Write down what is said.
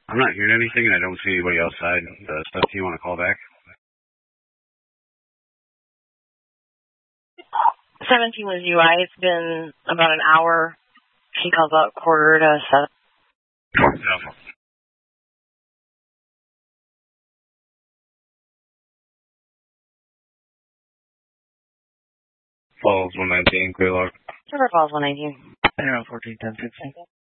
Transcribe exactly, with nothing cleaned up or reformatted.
I'm not hearing anything, and I don't see anybody outside. The stuff, do you want to call back? seventeen was U I. It's been about an hour. She calls out quarter to seven. No. Falls one nineteen, clear log. River Falls one nineteen. Around fourteen ten sixteen.